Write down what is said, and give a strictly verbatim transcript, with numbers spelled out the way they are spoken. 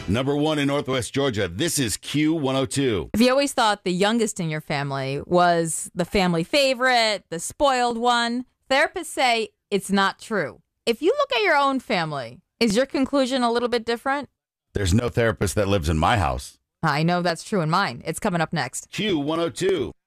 Number one in Northwest Georgia, this is Q one oh two. If you always thought the youngest in your family was the family favorite, the spoiled one, therapists say it's not true. If you look at your own family, is your conclusion a little bit different? There's no therapist that lives in my house. I know that's true in mine. It's coming up next. Q one oh two.